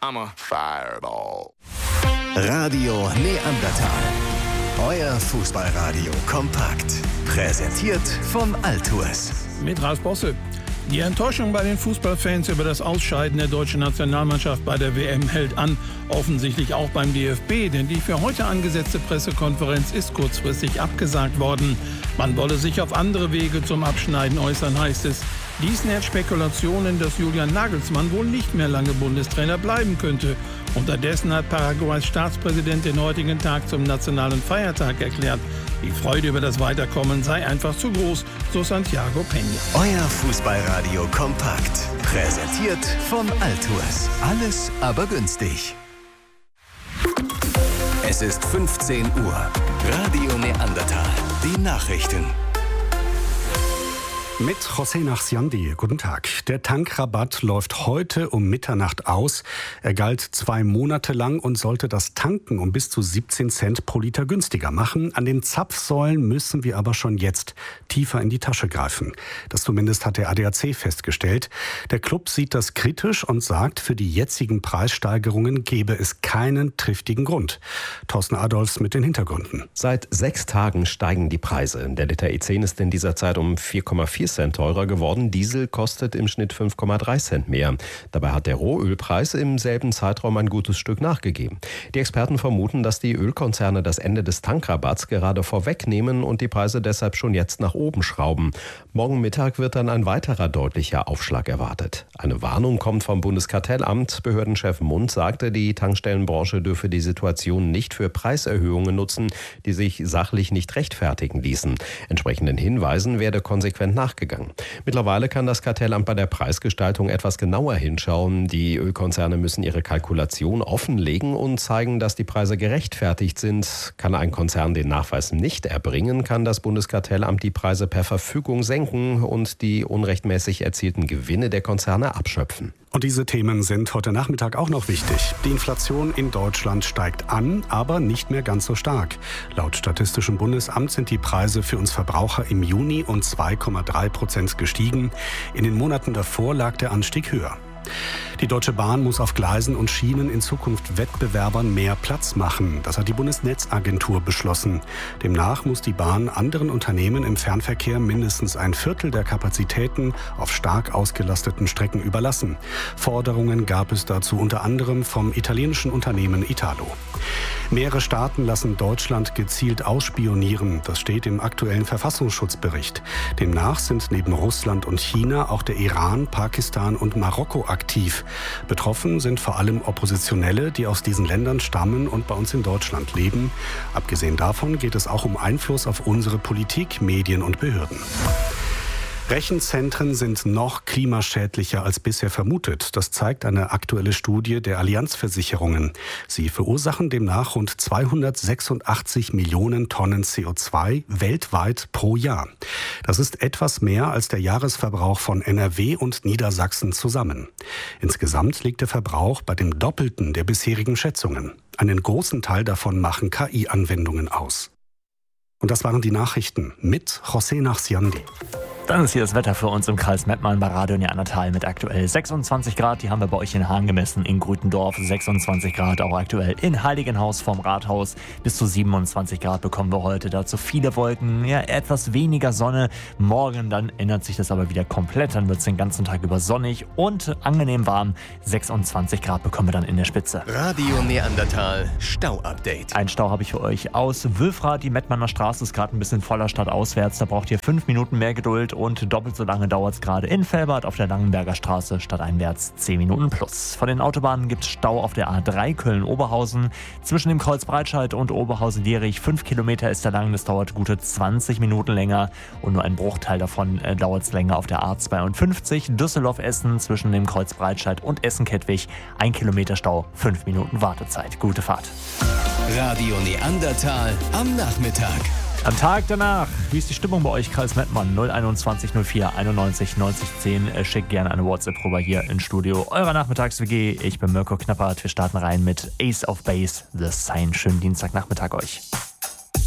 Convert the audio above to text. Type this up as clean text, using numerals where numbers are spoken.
I'm a fireball. Radio Neandertal. Euer Fußballradio kompakt. Präsentiert von Altours. Mit Ralf Bosse. Die Enttäuschung bei den Fußballfans über das Ausscheiden der deutschen Nationalmannschaft bei der WM hält an. Offensichtlich auch beim DFB, denn die für heute angesetzte Pressekonferenz ist kurzfristig abgesagt worden. Man wolle sich auf andere Wege zum Abschneiden äußern, heißt es. Dies nährt Spekulationen, dass Julian Nagelsmann wohl nicht mehr lange Bundestrainer bleiben könnte. Unterdessen hat Paraguays Staatspräsident den heutigen Tag zum nationalen Feiertag erklärt. Die Freude über das Weiterkommen sei einfach zu groß, so Santiago Peña. Euer Fußballradio kompakt. Präsentiert von Altours. Alles aber günstig. Es ist 15 Uhr. Radio Neandertal. Die Nachrichten. Mit José Nachsiandi. Guten Tag. Der Tankrabatt läuft heute um Mitternacht aus. Er galt 2 Monate lang und sollte das Tanken um bis zu 17 Cent pro Liter günstiger machen. An den Zapfsäulen müssen wir aber schon jetzt tiefer in die Tasche greifen. Das zumindest hat der ADAC festgestellt. Der Club sieht das kritisch und sagt, für die jetzigen Preissteigerungen gebe es keinen triftigen Grund. Thorsten Adolfs mit den Hintergründen. Seit 6 Tagen steigen die Preise. Der Liter E10 ist in dieser Zeit um 4,4 Cent teurer geworden. Diesel kostet im Schnitt 5,3 Cent mehr. Dabei hat der Rohölpreis im selben Zeitraum ein gutes Stück nachgegeben. Die Experten vermuten, dass die Ölkonzerne das Ende des Tankrabatts gerade vorwegnehmen und die Preise deshalb schon jetzt nach oben schrauben. Morgen Mittag wird dann ein weiterer deutlicher Aufschlag erwartet. Eine Warnung kommt vom Bundeskartellamt. Behördenchef Mund sagte, die Tankstellenbranche dürfe die Situation nicht für Preiserhöhungen nutzen, die sich sachlich nicht rechtfertigen ließen. Entsprechenden Hinweisen werde konsequent nachgegangen. Mittlerweile kann das Kartellamt bei der Preisgestaltung etwas genauer hinschauen. Die Ölkonzerne müssen ihre Kalkulation offenlegen und zeigen, dass die Preise gerechtfertigt sind. Kann ein Konzern den Nachweis nicht erbringen, kann das Bundeskartellamt die Preise per Verfügung senken und die unrechtmäßig erzielten Gewinne der Konzerne abschöpfen. Und diese Themen sind heute Nachmittag auch noch wichtig. Die Inflation in Deutschland steigt an, aber nicht mehr ganz so stark. Laut Statistischem Bundesamt sind die Preise für uns Verbraucher im Juni um 2,3% gestiegen. In den Monaten davor lag der Anstieg höher. Die Deutsche Bahn muss auf Gleisen und Schienen in Zukunft Wettbewerbern mehr Platz machen. Das hat die Bundesnetzagentur beschlossen. Demnach muss die Bahn anderen Unternehmen im Fernverkehr mindestens 1/4 der Kapazitäten auf stark ausgelasteten Strecken überlassen. Forderungen gab es dazu unter anderem vom italienischen Unternehmen Italo. Mehrere Staaten lassen Deutschland gezielt ausspionieren. Das steht im aktuellen Verfassungsschutzbericht. Demnach sind neben Russland und China auch der Iran, Pakistan und Marokko aktiv. Betroffen sind vor allem Oppositionelle, die aus diesen Ländern stammen und bei uns in Deutschland leben. Abgesehen davon geht es auch um Einfluss auf unsere Politik, Medien und Behörden. Rechenzentren sind noch klimaschädlicher als bisher vermutet. Das zeigt eine aktuelle Studie der Allianz-Versicherungen. Sie verursachen demnach rund 286 Millionen Tonnen CO2 weltweit pro Jahr. Das ist etwas mehr als der Jahresverbrauch von NRW und Niedersachsen zusammen. Insgesamt liegt der Verbrauch bei dem Doppelten der bisherigen Schätzungen. Einen großen Teil davon machen KI-Anwendungen aus. Und das waren die Nachrichten mit José Nachsiandi. Dann ist hier das Wetter für uns im Kreis Mettmann bei Radio Neandertal mit aktuell 26 Grad. Die haben wir bei euch in Hahn gemessen, in Grütendorf 26 Grad, auch aktuell in Heiligenhaus vom Rathaus. Bis zu 27 Grad bekommen wir heute. Dazu viele Wolken, ja, etwas weniger Sonne. Morgen dann ändert sich das aber wieder komplett. Dann wird es den ganzen Tag über sonnig und angenehm warm. 26 Grad bekommen wir dann in der Spitze. Radio Neandertal Stau-Update. Ein Stau habe ich für euch aus Wülfrath. Die Mettmanner Straße ist gerade ein bisschen voller stadtauswärts. Da braucht ihr 5 Minuten mehr Geduld. Und doppelt so lange dauert es gerade in Velbert auf der Langenberger Straße, stadteinwärts 10 Minuten plus. Von den Autobahnen gibt es Stau auf der A3 Köln-Oberhausen. Zwischen dem Kreuz Breitscheid und Oberhausen-Dierich 5 Kilometer ist der lang. Das dauert gute 20 Minuten länger. Und nur ein Bruchteil davon dauert es länger auf der A52 Düsseldorf-Essen zwischen dem Kreuz Breitscheid und Essen-Kettwig. 1 Kilometer Stau, 5 Minuten Wartezeit. Gute Fahrt. Radio Neandertal am Nachmittag. Am Tag danach, wie ist die Stimmung bei euch, Kreis Mettmann? 021 04 91 90 10. Schickt gerne eine WhatsApp rüber hier ins Studio eurer Nachmittags-WG. Ich bin Mirko Knappert. Wir starten rein mit Ace of Base, The Sign. Schönen Dienstagnachmittag euch.